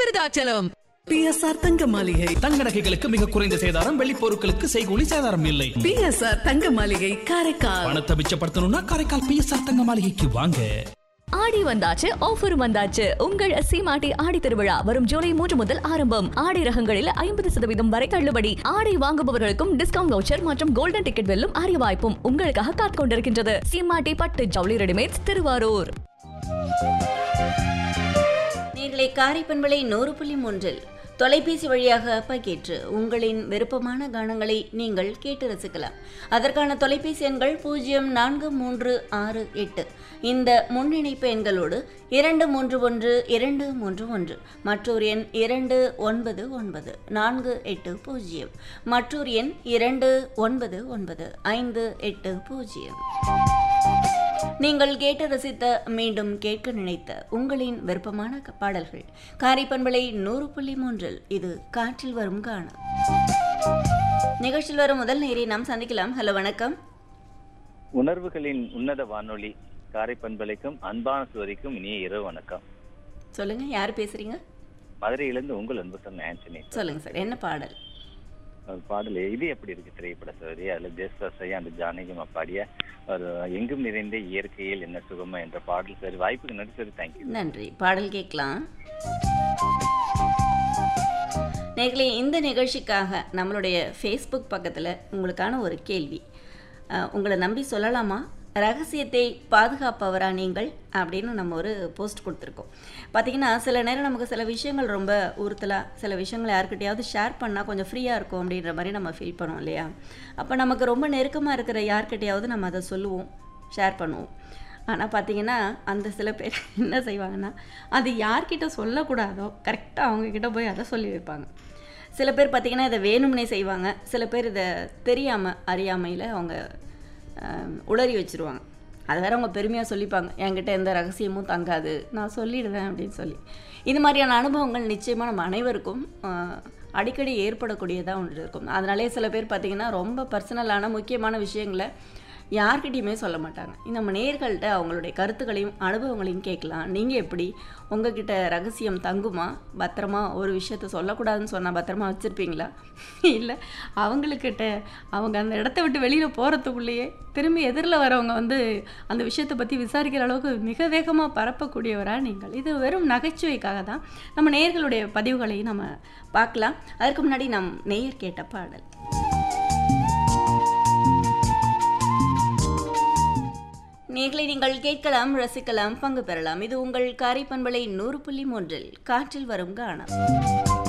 Virudhachalam. PSR தங்க மாளிகை. தங்க நகைகளுக்கு மிக குறைந்த சேதாரம், வெள்ளி பொருட்களுக்கு செய்கூலி சேதாரம் இல்லை. PSR தங்க மாளிகை காரைக்கால். பணத்தை மிச்சப்படுத்தணும்னா காரைக்கால் PSR தங்க மாளிகைக்கு வாங்க. ஆடி வந்தாச்சு, ஆஃபர் வந்தாச்சு. உங்கள் சீமாட்டி ஆடி திருவிழா வரும் ஜூலை 3 முதல் ஆரம்பம். ஆடை ரகங்களில் 50% வரை தள்ளுபடி. ஆடை வாங்குபவர்களுக்கும் டிஸ்கவுண்ட் வவுச்சர் மற்றும் கோல்டன் டிக்கெட் வெல்லும் அரிய வாய்ப்பும் உங்களுக்காக காத்துக் கொண்டிருக்கின்றது. சீமாட்டி பட்டு ஜவுளி ரெடிமேட்ஸ், திருவாரூர். நேர்களை காரைப்பண்பளை 100.3 தொலைபேசி வழியாக பங்கேற்று உங்களின் விருப்பமான கானங்களை நீங்கள் கேட்டு ரசிக்கலாம். அதற்கான தொலைபேசி எண்கள் 0436 இந்த முன்னிணைப்பு எண்களோடு 231231 மற்றொரு எண் 299480 மற்றொரு எண் 299580. நீங்கள் கேட்டு ரசித்த, மீண்டும் கேட்க நினைத்த உங்களின் விருப்பமான பாடல்கள் காரைப்பண்பளை 100.3 இது காற்றில் வரும் கானம். நிகழ்ச்சியில் வரும் முதல் நேரை நாம் சந்திக்கலாம். ஹலோ, வணக்கம். உணர்வுகளின் உன்னத வானொலி காரைப்பண்பளைக்கும் அன்பான சுவரிக்கும் இனிய இரவு வணக்கம். சொல்லுங்க, யார் பேசுறீங்க? மதுரையிலிருந்து உங்கள் அன்பு சொன்ன ஆண்டனி. சொல்லுங்க சார், என்ன பாடல்? பாடல் இது எப்படி இருக்கு திரைப்பட சோதரி. அதுல தேசவாசையா அந்த ஜானகிமா பாடிய ஒரு எங்கும் நிறைந்த இயற்கையில் என்ன சுகமா என்ற பாடல். சரி, வாய்ப்புக்கு நன்றி சார். தேங்க்யூ. நன்றி. பாடல் கேட்கலாம். நேர்களே, இந்த நிகழ்ச்சிக்காக நம்மளுடைய ஃபேஸ்புக் பக்கத்தில் உங்களுக்கான ஒரு கேள்வி. உங்களை நம்பி சொல்லலாமா? ரகசியத்தை பாதுகாப்பவரா நீங்கள் அப்படின்னு நம்ம ஒரு போஸ்ட் கொடுத்துருக்கோம். பார்த்திங்கன்னா, சில நேரம் நமக்கு சில விஷயங்கள் ரொம்ப உறுத்தலாக, சில விஷயங்களை யார்கிட்டையாவது ஷேர் பண்ணால் கொஞ்சம் ஃப்ரீயாக இருக்கும் அப்படின்ற மாதிரி நம்ம ஃபீல் பண்ணுவோம் இல்லையா? அப்போ நமக்கு ரொம்ப நெருக்கமாக இருக்கிற யார்கிட்டையாவது நம்ம அதை சொல்லுவோம், ஷேர் பண்ணுவோம். ஆனால் பார்த்திங்கன்னா, அந்த சில பேர் என்ன செய்வாங்கன்னா, அது யார்கிட்ட சொல்லக்கூடாதோ கரெக்டாக அவங்கக்கிட்ட போய் அதை சொல்லி வைப்பாங்க. சில பேர் பார்த்திங்கன்னா இதை வேணும்னே செய்வாங்க. சில பேர் இதை தெரியாமல் அறியாமையில் அவங்க உளறி வச்சுருவாங்க. அது வேறு அவங்க பெருமையாக சொல்லிப்பாங்க, என்கிட்ட எந்த ரகசியமும் தங்காது, நான் சொல்லிடுவேன் அப்படின்னு சொல்லி. இது மாதிரியான அனுபவங்கள் நிச்சயமாக நம்ம அனைவருக்கும் அடிக்கடி ஏற்படக்கூடியதாக ஒன்று இருக்கும். அதனாலே சில பேர் பார்த்திங்கன்னா ரொம்ப பர்சனலான முக்கியமான விஷயங்களை யார்கிட்டையுமே சொல்ல மாட்டாங்க. நம்ம நேயர்கள்ட்ட அவங்களுடைய கருத்துக்களையும் அனுபவங்களையும் கேட்கலாம். நீங்கள் எப்படி, உங்ககிட்ட ரகசியம் தங்குமா? பத்திரமா ஒரு விஷயத்த சொல்லக்கூடாதுன்னு சொன்னால் பத்திரமா வச்சுருப்பீங்களா? இல்லை அவங்கக்கிட்ட அவங்க அந்த இடத்த விட்டு வெளியில் போகிறதுக்குள்ளேயே திரும்பி எதிரில் வரவங்க அந்த விஷயத்தை பற்றி விசாரிக்கிற அளவுக்கு மிக வேகமாக பரப்பக்கூடியவரா நீங்கள்? இது வெறும் நகைச்சுவைக்காக தான். நம்ம நேயர்களுடைய பதிவுகளையும் நம்ம பார்க்கலாம். அதற்கு முன்னாடி நம் நேயர் கேட்ட பாடல். நேர்களை நீங்கள் கேட்கலாம், ரசிக்கலாம், பங்கு பெறலாம். இது உங்கள் காரைப்பண்பளை 100.3 காற்றில் வரும் கானம்.